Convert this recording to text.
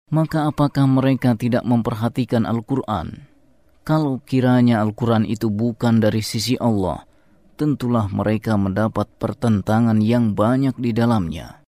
Maka apakah mereka tidak memperhatikan Al-Quran? Kalau kiranya Al-Quran itu bukan dari sisi Allah, tentulah mereka mendapat pertentangan yang banyak di dalamnya.